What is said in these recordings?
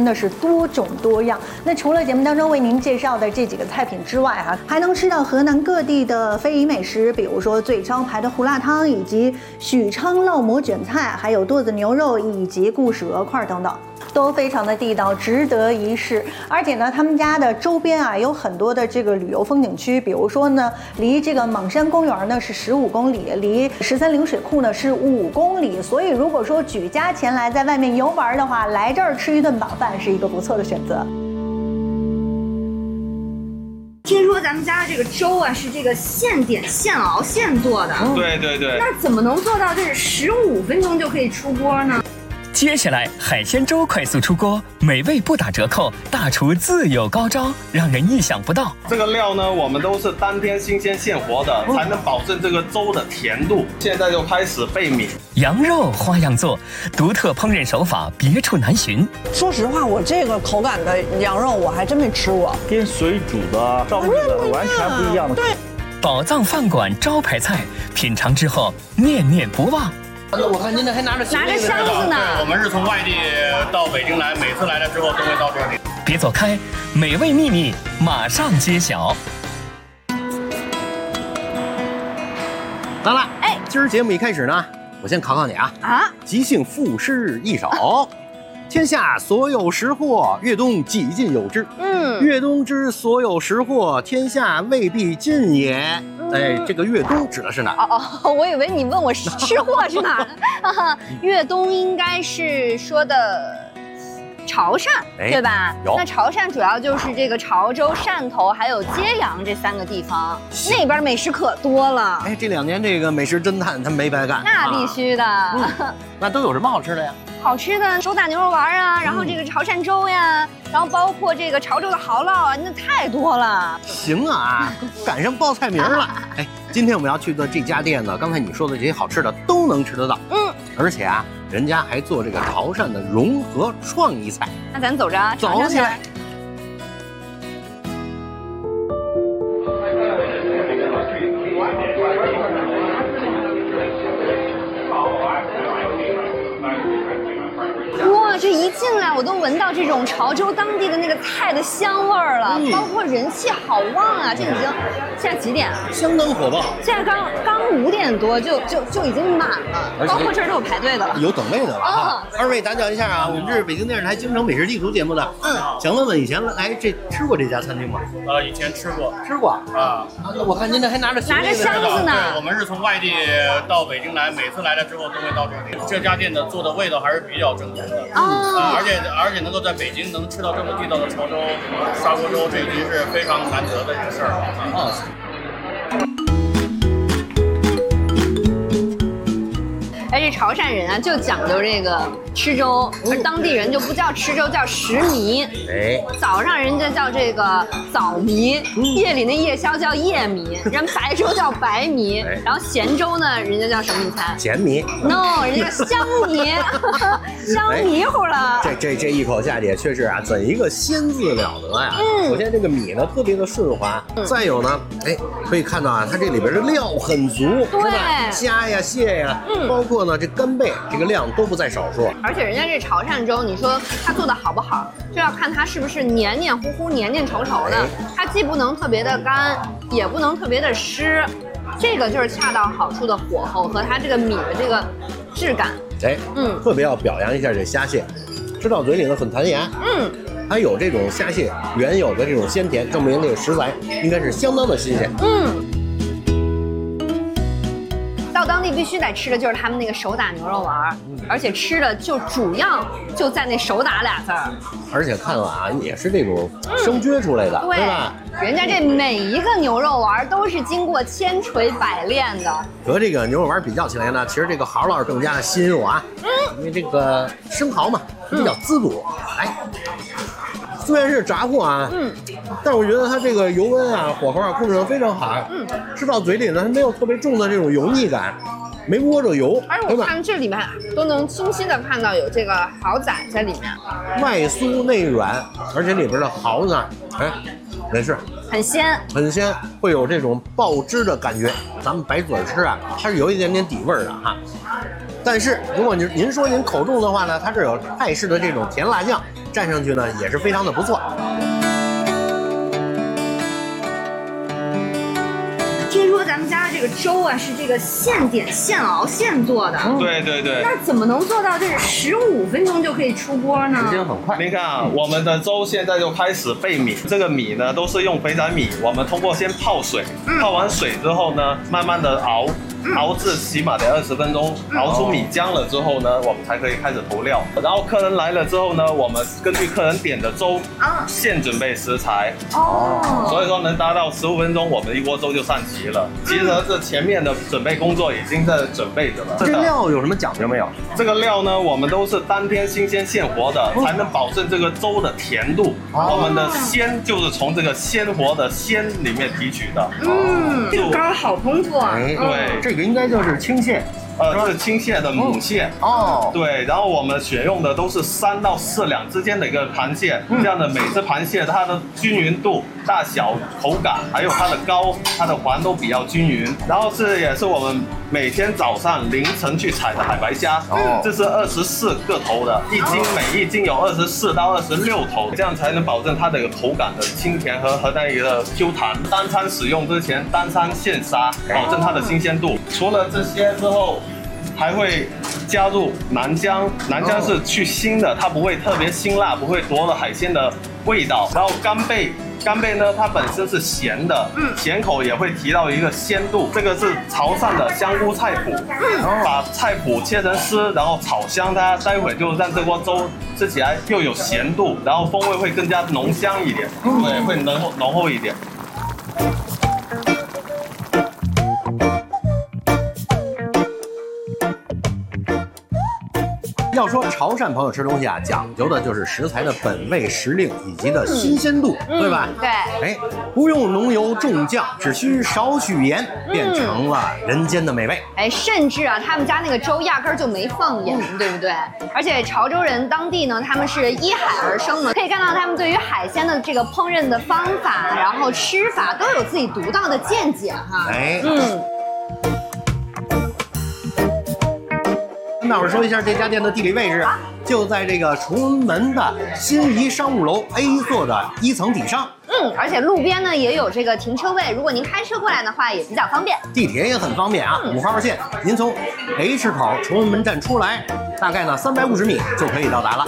的是多种多样。那除了节目当中为您介绍的这几个菜品之外，还能吃到河南各地的非遗美食，比如说最招牌的胡辣汤，以及许昌烙馍卷菜，还有剁子牛肉以及固始鹅块等等。都非常的地道，值得一试。而且呢，他们家的周边有很多的这个旅游风景区，比如说呢，离这个邙山公园呢是15公里，离13陵水库呢是5公里。所以如果说举家前来在外面游玩的话，来这儿吃一顿饱饭是一个不错的选择。 听说咱们家的这个粥是这个现点现熬现做的。 对对对。 那怎么能做到就是15分钟就可以出锅呢？ 接下来，海鲜粥快速出锅，美味不打折扣，大厨自有高招，让人意想不到。 这个料呢，我们都是当天新鲜现活的，才能保证这个粥的甜度。现在就开始备米。 羊肉花样做，独特烹饪手法别处难寻。 说实话，我这个口感的羊肉我还真没吃过， 跟水煮的、烧的完全不一样的。 对， 宝藏饭馆招牌菜，品尝之后念念不忘。 我看您这还拿着箱子呢。 对，我们是从外地到北京来，每次来了之后都会到这里。 别走开，美味秘密马上揭晓。 来了，今儿节目一开始呢，我先考考你啊，即兴赋诗一首。天下所有识货，越冬几尽有之。越冬之所有识货，天下未必尽也。这个越冬指的是哪儿？ 我以为你问我吃货是哪儿呢？越冬应该是说的潮汕，对吧？那潮汕主要就是这个潮州、汕头还有揭阳这3个地方，那边美食可多了。 这2年这个美食侦探他没白干。 那必须的。 那都有什么好吃的呀？ 好吃的手打牛肉丸然后这个潮汕粥呀，然后包括这个潮州的蚝烙那太多了。 行啊，赶上报菜名了。今天我们要去的这家店呢，刚才你说的这些好吃的都能吃得到。而且人家还做这个潮汕的融合创意菜。 那咱走着， 走起来。 哇，这一进来我都闻到这种潮州当地的那个菜的香味儿了，包括人气好旺啊！这已经现在几点啊？ 相当火爆。 现在刚5点多就已经满了，包括这儿都有排队的了， 有等位的了。二位打搅一下啊，我们这是北京电视台京城美食地图节目的。想问问以前来吃过这家餐厅吗？ 以前吃过我看您这还拿着箱子呢。 对，我们是从外地到北京来，每次来了之后都会到这里。这家店的做的味道还是比较正宗的。而且能够在北京能吃到这么地道的潮州砂锅粥，这已经是非常难得的一个事儿了。 这潮汕人就讲究这个吃粥，而当地人就不叫吃粥，叫食糜。早上人家叫这个早糜，夜里那夜宵叫夜糜，人白粥叫白糜，然后咸粥呢，人家叫什么米菜？ 咸糜。 No， 人家叫香糜，香迷糊了。 这一口下去，确实怎一个鲜字了得呀！首先这个米呢特别的顺滑，再有呢，可以看到它这里边的料很足，是吧？虾呀、蟹呀，包括呢这干贝，这个量都不在少数。 而且人家这潮汕粥，你说它做的好不好，就要看它是不是黏黏糊糊、黏黏稠稠的。它既不能特别的干，也不能特别的湿，这个就是恰到好处的火候和它这个米的这个质感。 特别要表扬一下这虾蟹，吃到嘴里呢很弹牙。它有这种虾蟹原有的这种鲜甜，证明这个食材应该是相当的新鲜。 到当地必须得吃的就是他们那个手打牛肉丸，而且吃的就主要就在那手打俩字儿。 而且看也是这种生撅出来的，对吧？ 人家这每一个牛肉丸都是经过千锤百炼的。 和这个牛肉丸比较起来呢，其实这个蚝烙更加的新肉啊。因为这个生蚝嘛，比较滋补。虽然是炸货但是我觉得它这个油温火候控制得非常好。吃到嘴里呢，它没有特别重的这种油腻感，没窝着油。 而且我看这里面都能清晰的看到有这个蚝仔在里面， 外酥内软，而且里边的蚝呢，也是很鲜， 很鲜，会有这种爆汁的感觉。咱们白嘴吃它是有一点点底味的哈。但是如果您说您口重的话呢，它这有泰式的这种甜辣酱， 蘸上去呢也是非常的不错。 听说咱们家的这个粥啊是这个现点现熬现做的， 对对对。 那怎么能做到就是15分钟就可以出锅呢？ 时间很快。 您看啊，我们的粥现在就开始备米，这个米呢都是用肥仔米，我们通过先泡水，泡完水之后呢，慢慢的熬。熬至起码得20分钟，熬出米浆了之后呢，我们才可以开始投料。然后客人来了之后呢，我们根据客人点的粥，现准备食材。所以说能达到15分钟，我们一锅粥就上齐了。其实这前面的准备工作已经在准备着了。 这料有什么讲究没有？ 这个料呢，我们都是当天新鲜现活的，才能保证这个粥的甜度。我们的鲜就是从这个鲜活的鲜里面提取的。 这个膏好丰富啊。 对， 这个应该就是青蟹。 是青蟹的母蟹对，然后我们选用的都是3到4两之间的一个螃蟹，这样的每只螃蟹它的均匀度、大小、口感，还有它的膏、它的黄都比较均匀。然后也是我们每天早上凌晨去采的海白虾，这是24个头的，每一斤有24到26头，这样才能保证它的一个口感的清甜和那一个 Q 弹。当餐使用之前当餐现杀，保证它的新鲜度。除了这些之后，还会加入南姜，南姜是去腥的，它不会特别辛辣，不会夺了海鲜的味道。然后干贝呢，它本身是咸的，咸口也会提到一个鲜度。这个是潮汕的香菇菜脯，把菜脯切成丝，然后炒香它，待会就让这锅粥吃起来又有咸度，然后风味会更加浓香一点，对，会浓厚一点。 要说潮汕朋友吃东西啊，讲究的就是食材的本味时令以及的新鲜度，对吧？ 对。 哎，不用浓油重酱，只需少许盐，变成了人间的美味。 哎，甚至啊，他们家那个粥压根儿就没放盐，对不对？而且潮州人当地呢，他们是依海而生的，可以看到他们对于海鲜的这个烹饪的方法，然后吃法都有自己独到的见解哈。 哎，跟大伙儿说一下这家店的地理位置，就在这个崇文门的新怡商务楼 A 座的1层底上。 而且路边呢也有这个停车位，如果您开车过来的话也比较方便。 地铁也很方便啊，5号线，您从 H 口崇文门站出来，大概呢350米就可以到达了。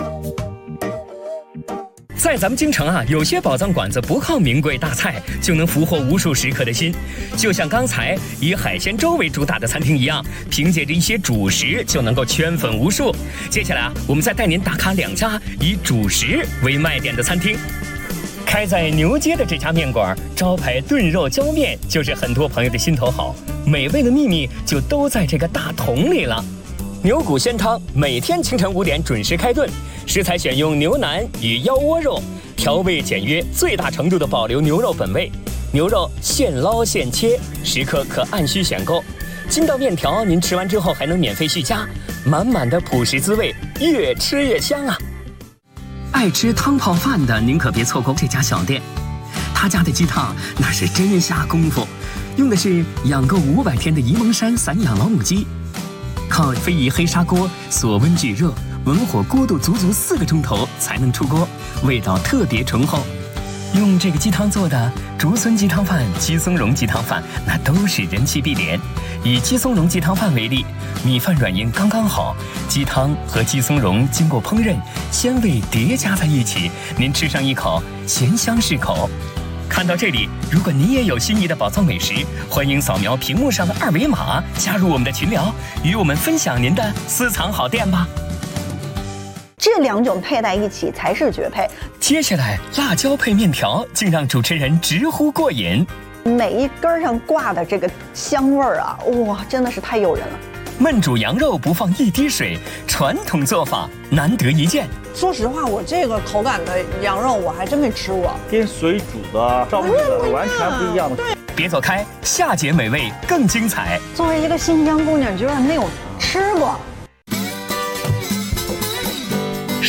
在咱们京城啊，有些宝藏馆子不靠名贵大菜就能俘获无数食客的心，就像刚才以海鲜粥为主打的餐厅一样，凭借着一些主食就能够圈粉无数。接下来啊，我们再带您打卡2家以主食为卖点的餐厅。开在牛街的这家面馆，招牌炖肉浇面就是很多朋友的心头好，美味的秘密就都在这个大桶里了。牛骨鲜汤每天清晨5点准时开炖，食材选用牛腩与腰窝肉，调味简约，最大程度的保留牛肉本味。牛肉现捞现切，食客可按需选购。筋道面条您吃完之后还能免费续加，满满的朴实滋味，越吃越香啊！爱吃汤泡饭的您可别错过这家小店，他家的鸡汤那是真下功夫，用的是养够500天的沂蒙山散养老母鸡。靠非遗黑砂锅锁温聚热，文火锅度足4个钟头才能出锅，味道特别醇厚。用这个鸡汤做的竹荪鸡汤饭、鸡松茸鸡汤饭，那都是人气必点。以鸡松茸鸡汤饭为例，米饭软硬刚刚好，鸡汤和鸡松茸经过烹饪，鲜味叠加在一起，您吃上一口，咸香适口。看到这里，如果您也有心仪的宝藏美食，欢迎扫描屏幕上的2维码，加入我们的群聊，与我们分享您的私藏好店吧。 这2种配在一起才是绝配。 接下来，辣椒配面条竟让主持人直呼过瘾。 每一根上挂的这个香味儿啊，哇，真的是太诱人了。 焖煮羊肉不放一滴水，传统做法难得一见。 说实话，我这个口感的羊肉我还真没吃过， 跟水煮的、烧的完全不一样的。 别走开，下节美味更精彩。 作为一个新疆姑娘，居然没有吃过。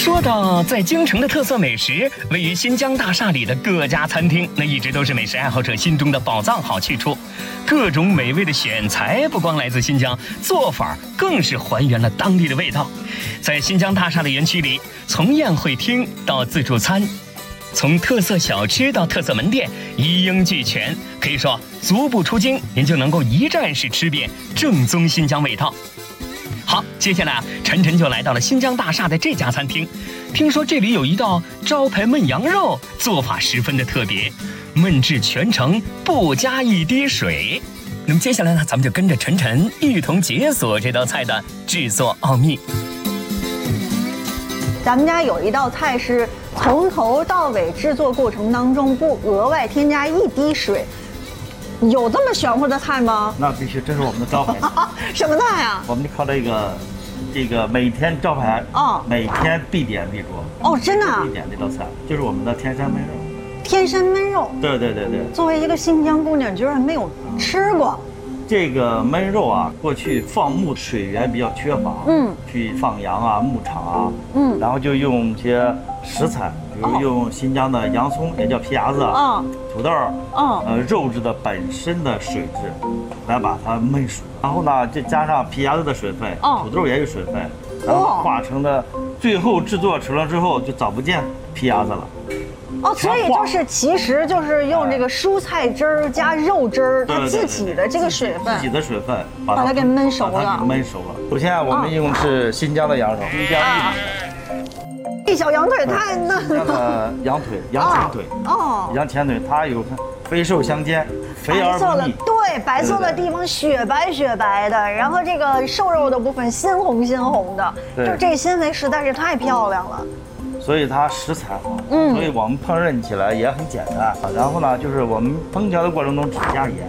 说到在京城的特色美食，位于新疆大厦里的各家餐厅，那一直都是美食爱好者心中的宝藏好去处。各种美味的选材不光来自新疆，做法更是还原了当地的味道。在新疆大厦的园区里，从宴会厅到自助餐，从特色小吃到特色门店，一应俱全。可以说足不出京，您就能够一站式吃遍正宗新疆味道。好，接下来晨晨就来到了新疆大厦的这家餐厅。听说这里有一道招牌焖羊肉，做法十分的特别，焖至全程不加一滴水。那么接下来呢，咱们就跟着晨晨一同解锁这道菜的制作奥秘。 咱们家有一道菜是从头到尾制作过程当中不额外添加一滴水。有这么玄乎的菜吗？ 那必须，这是我们的招牌。 什么菜呀？ 我们就靠这个每天招牌每天必点必做。 真的啊？ 必点这道菜就是我们的天山焖肉。 天山焖肉。对。作为一个新疆姑娘，居然没有吃过。 这个焖肉啊，过去放牧水源比较缺乏，去放羊啊、牧场啊，然后就用一些食材，比如用新疆的洋葱，也叫皮芽子，土豆，肉质的本身的水质，来把它焖熟，然后呢，再加上皮芽子的水分，土豆也有水分，然后化成的，最后制作成了之后就找不见皮芽子了。 所以其实就是用这个蔬菜汁儿加肉汁儿，它自己的这个水分， 自己的水分把它给焖熟了。 首先我们用的是新疆的羊肉，新疆一小羊腿太嫩了。 羊前腿，羊前腿它有肥瘦相间，肥而不腻。 对，白色的地方雪白的，然后这个瘦肉的部分鲜红的，就这纤维实在是太漂亮了。 所以它食材好，所以我们烹饪起来也很简单。然后呢，就是我们烹调的过程中只加盐。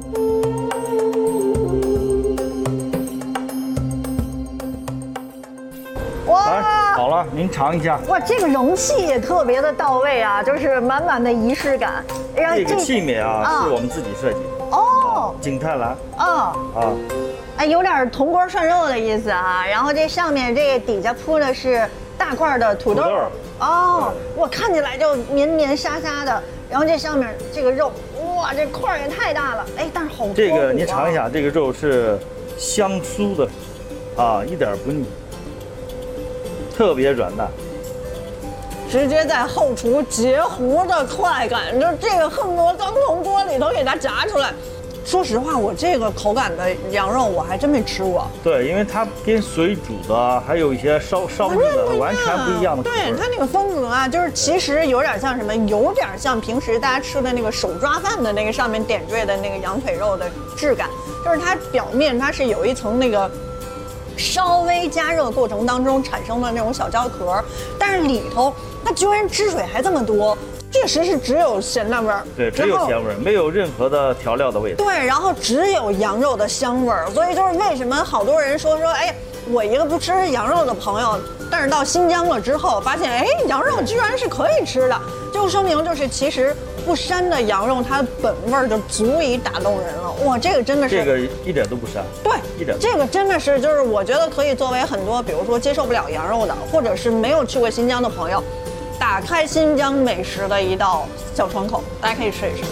哇，好了，您尝一下。 哇，这个容器也特别的到位啊，就是满满的仪式感。 这个器皿啊，是我们自己设计的。景泰蓝。 有点铜锅涮肉的意思啊。然后这上面这个底下铺的是大块的土豆。我看起来就绵沙的。然后这上面这个肉，哇，这块也太大了。但是好多。 这个您尝一下，这个肉是香酥的，一点不腻。特别软烂， 直接在后厨截糊的快感，就这个恨不得刚从锅里头给它炸出来。说实话，我这个口感的羊肉我还真没吃过。 对，因为它跟水煮的，还有一些烧制的，完全不一样的口味。 对，它那个风格啊，就是其实有点像什么，有点像平时大家吃的那个手抓饭的那个上面点缀的那个羊腿肉的质感，就是它表面它是有一层那个。稍微加热过程当中产生的那种小焦壳，但是里头它居然汁水还这么多，确实是只有咸淡味儿。 对，只有咸味儿，没有任何的调料的味道。 对，然后只有羊肉的香味儿，所以就是为什么好多人说，我一个不吃羊肉的朋友，但是到新疆了之后，发现羊肉居然是可以吃的，就说明就是其实不膻的羊肉，它本味儿就足以打动人了。哇，这个真的是， 这个一点都不膻。 对， 一点。 这个真的是，就是我觉得可以作为很多，比如说接受不了羊肉的，或者是没有去过新疆的朋友，打开新疆美食的一道小窗口，大家可以试一试。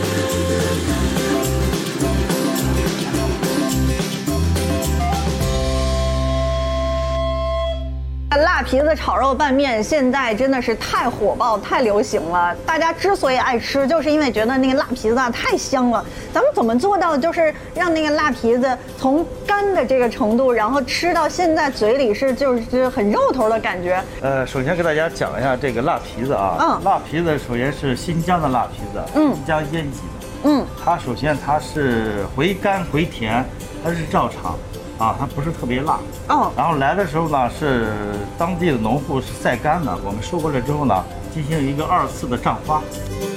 辣皮子炒肉拌面现在真的是太火爆、太流行了。大家之所以爱吃，就是因为觉得那个辣皮子太香了。咱们怎么做到就是让那个辣皮子从干的这个程度，然后吃到现在嘴里就是很肉头的感觉？ 首先给大家讲一下这个辣皮子啊。辣皮子首先是新疆的辣皮子，新疆烟集的。它首先它是回甘回甜，它是照常。它不是特别辣。然后来的时候呢，是当地的农户是晒干的，我们收过来之后呢，进行一个2次的胀发。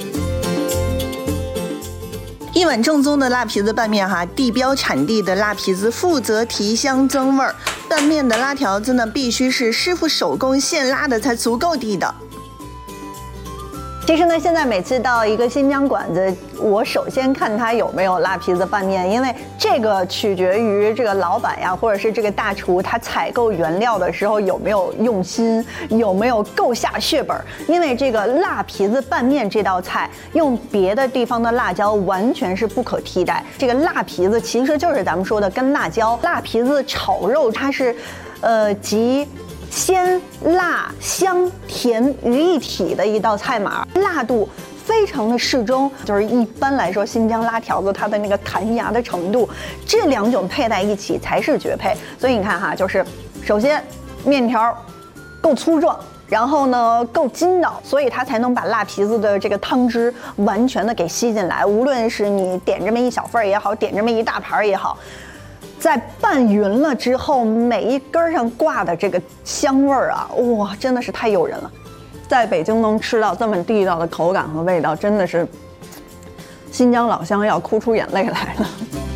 一碗正宗的辣皮子拌面地标产地的辣皮子负责提香增味儿，拌面的拉条子呢必须是师傅手工现拉的才足够地道。 其实呢，现在每次到一个新疆馆子，我首先看它有没有辣皮子拌面，因为这个取决于这个老板呀，或者是这个大厨他采购原料的时候有没有用心，有没有够下血本。因为这个辣皮子拌面这道菜，用别的地方的辣椒完全是不可替代。这个辣皮子其实就是咱们说的干辣椒，辣皮子炒肉它是，集鲜、辣、香、甜于一体的一道菜码，辣度非常的适中，就是一般来说新疆辣条子它的那个弹牙的程度，这两种配在一起才是绝配。所以你看哈，就是首先面条够粗壮，然后呢够筋道，所以它才能把辣皮子的这个汤汁完全的给吸进来。无论是你点这么一小份也好，点这么一大盘也好，在拌匀了之后，每一根上挂的这个香味儿啊，哇，真的是太诱人了。在北京能吃到这么地道的口感和味道，真的是新疆老乡要哭出眼泪来了。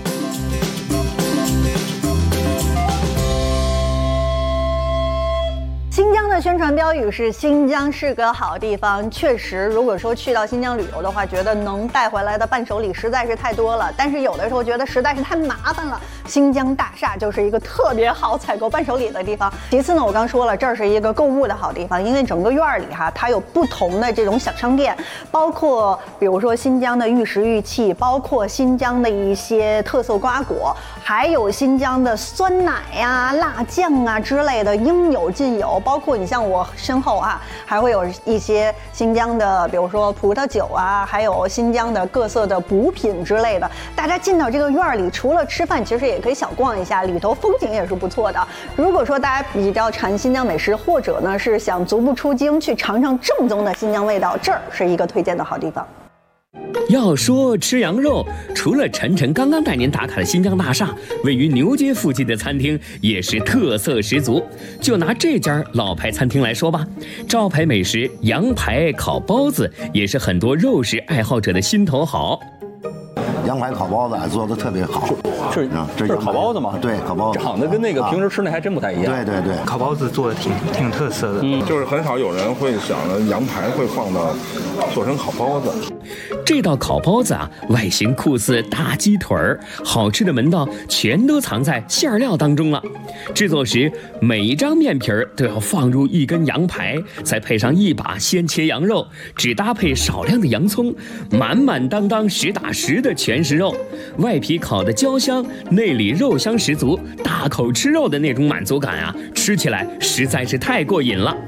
新疆的宣传标语是新疆是个好地方，确实，如果说去到新疆旅游的话，觉得能带回来的伴手礼实在是太多了，但是有的时候觉得实在是太麻烦了。新疆大厦就是一个特别好采购伴手礼的地方。其次呢，我刚说了，这儿是一个购物的好地方，因为整个院里哈，它有不同的这种小商店，包括比如说新疆的玉石玉器，包括新疆的一些特色瓜果，还有新疆的酸奶呀、辣酱啊之类的，应有尽有。包括你像我身后啊，还会有一些新疆的，比如说葡萄酒啊，还有新疆的各色的补品之类的。大家进到这个院里，除了吃饭，其实也可以小逛一下，里头风景也是不错的。如果说大家比较馋新疆美食，或者呢是想足不出京去尝尝正宗的新疆味道，这儿是一个推荐的好地方。 要说吃羊肉，除了晨晨刚刚带您打卡的新疆大厦，位于牛街附近的餐厅也是特色十足。就拿这家老牌餐厅来说吧，招牌美食羊排、烤包子也是很多肉食爱好者的心头好。 羊排烤包子做的特别好， 是这是烤包子吗？ 对，烤包子长得跟那个平时吃那还真不太一样。 对对对， 烤包子做的挺有特色的， 就是很少有人会想着羊排会放到做成烤包子。 这道烤包子啊，外形酷似大鸡腿儿，好吃的门道全都藏在馅料当中了。制作时，每一张面皮儿都要放入一根羊排，再配上一把鲜切羊肉，只搭配少量的洋葱，满满当当实打实的全食肉，外皮烤的焦香，内里肉香十足，大口吃肉的那种满足感啊，吃起来实在是太过瘾了。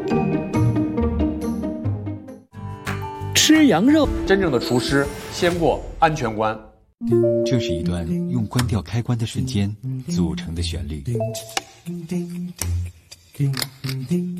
吃羊肉， 真正的厨师先过安全关。 这是一段用关掉开关的瞬间组成的旋律。